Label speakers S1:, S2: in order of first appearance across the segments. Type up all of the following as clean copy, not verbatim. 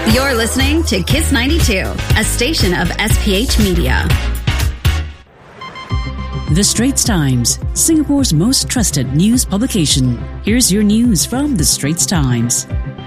S1: You're listening to Kiss 92, a station of SPH Media.
S2: The Straits Times, Singapore's most trusted news publication. Here's your news from The Straits Times.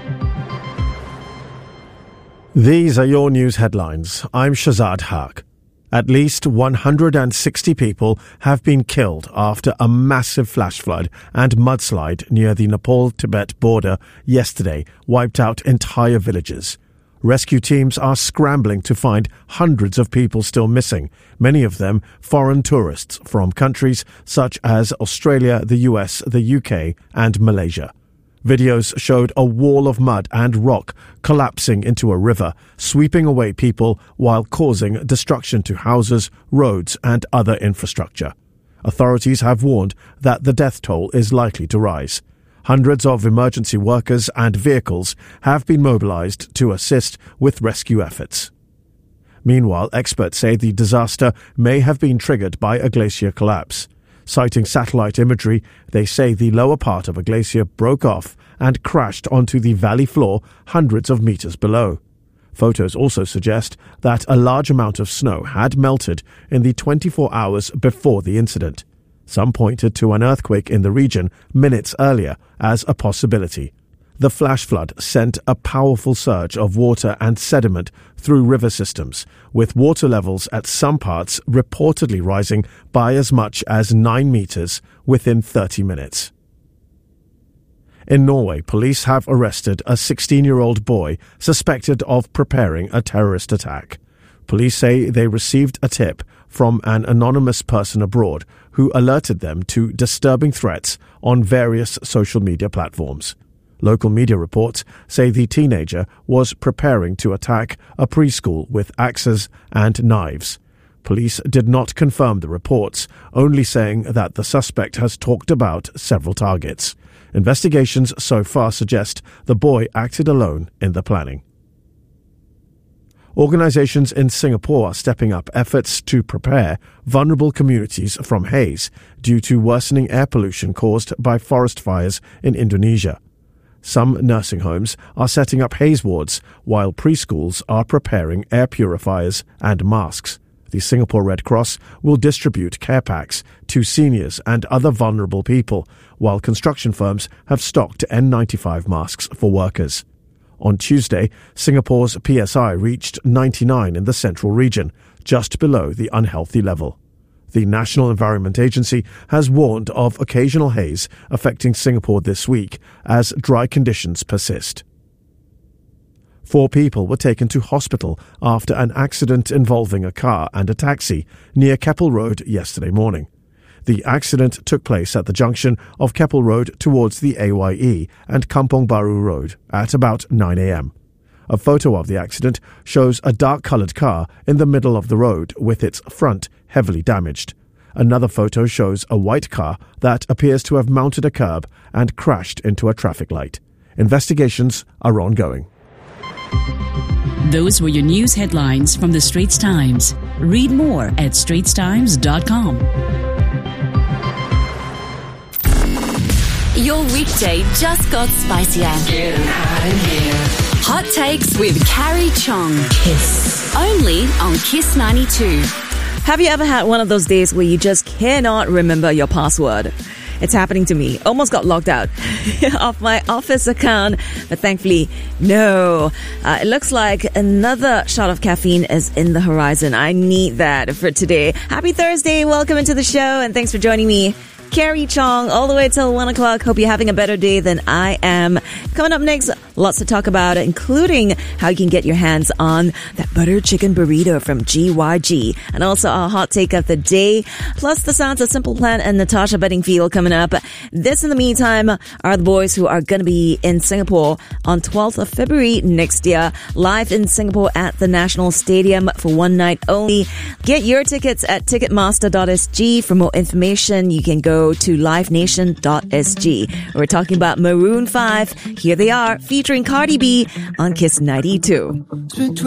S3: These are your news headlines. I'm Shazad Haq. At least 160 people have been killed after a massive flash flood and mudslide near the Nepal-Tibet border yesterday wiped out entire villages. Rescue teams are scrambling to find hundreds of people still missing, many of them foreign tourists from countries such as Australia, the US, the UK and Malaysia. Videos showed a wall of mud and rock collapsing into a river, sweeping away people while causing destruction to houses, roads and other infrastructure. Authorities have warned that the death toll is likely to rise. Hundreds of emergency workers and vehicles have been mobilized to assist with rescue efforts. Meanwhile, experts say the disaster may have been triggered by a glacier collapse. Citing satellite imagery, they say the lower part of a glacier broke off and crashed onto the valley floor hundreds of meters below. Photos also suggest that a large amount of snow had melted in the 24 hours before the incident. Some pointed to an earthquake in the region minutes earlier as a possibility. The flash flood sent a powerful surge of water and sediment through river systems, with water levels at some parts reportedly rising by as much as 9 meters within 30 minutes. In Norway, police have arrested a 16-year-old boy suspected of preparing a terrorist attack. Police say they received a tip from an anonymous person abroad who alerted them to disturbing threats on various social media platforms. Local media reports say the teenager was preparing to attack a preschool with axes and knives. Police did not confirm the reports, only saying that the suspect has talked about several targets. Investigations so far suggest the boy acted alone in the planning. Organizations in Singapore are stepping up efforts to prepare vulnerable communities from haze due to worsening air pollution caused by forest fires in Indonesia. Some nursing homes are setting up haze wards, while preschools are preparing air purifiers and masks. The Singapore Red Cross will distribute care packs to seniors and other vulnerable people, while construction firms have stocked N95 masks for workers. On Tuesday, Singapore's PSI reached 99 in the central region, just below the unhealthy level. The National Environment Agency has warned of occasional haze affecting Singapore this week as dry conditions persist. 4 people were taken to hospital after an accident involving a car and a taxi near Keppel Road yesterday morning. The accident took place at the junction of Keppel Road towards the AYE and Kampong Baru Road at about 9 a.m. A photo of the accident shows a dark-coloured car in the middle of the road with its front heavily damaged. Another photo shows a white car that appears to have mounted a curb and crashed into a traffic light. Investigations are ongoing.
S2: Those were your news headlines from The Straits Times. Read more at straitstimes.com.
S1: Your weekday just got spicier.
S4: Get out of here.
S1: Hot Takes with Carrie Chong.
S4: Kiss.
S1: Only on Kiss 92.
S5: Have you ever had one of those days where you just cannot remember your password? It's happening to me. Almost got logged out of my office account, but thankfully, no. It looks like another shot of caffeine is in the horizon. I need that for today. Happy Thursday. Welcome into the show, and thanks for joining me. Carrie Chong, all the way till 1 o'clock. Hope you're having a better day than I am. Coming up next, lots to talk about, including how you can get your hands on that butter chicken burrito from GYG. And also our hot take of the day, plus the sounds of Simple Plan and Natasha Bedingfield coming up. This, in the meantime, are the boys who are going to be in Singapore on 12th of February next year, live in Singapore at the National Stadium for one night only. Get your tickets at ticketmaster.sg. For more information, you can go to livenation.sg. We're talking about Maroon 5. Here they are, featuring Cardi B on Kiss 92.